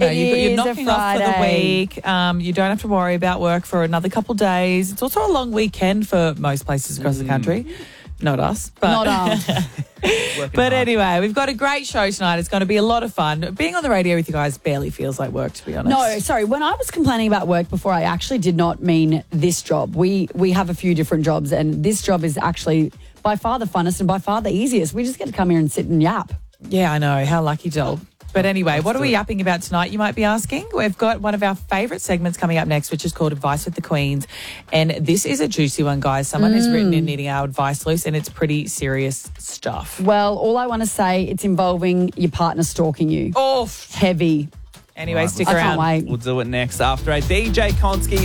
You're is knocking a off for the Friday. week. You don't have to worry about work for another couple of days. It's also a long weekend for most places across the country. Not us. But Not us. But anyway, we've got a great show tonight. It's going to be a lot of fun. Being on the radio with you guys barely feels like work, to be honest. No, sorry. When I was complaining about work before, I actually did not mean this job. We have a few different jobs, and this job is actually by far the funnest and by far the easiest. We just get to come here and sit and yap. Yeah, I know. How lucky, Joel. But anyway, what are we yapping about tonight, you might be asking? We've got one of our favourite segments coming up next, which is called Advice with the Queens. And this is a juicy one, guys. Someone has written in needing our advice loose, and it's pretty serious stuff. Well, all I want to say, it's involving your partner stalking you. Oh, Heavy. anyway, stick I around. can't wait. We'll do it next after a DJ Konski